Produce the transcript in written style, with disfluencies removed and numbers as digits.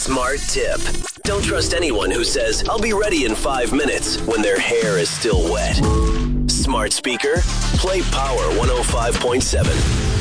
Smart tip. Don't trust anyone who says, I'll be ready in 5 minutes when their hair is still wet. Smart speaker, play Power 105.7.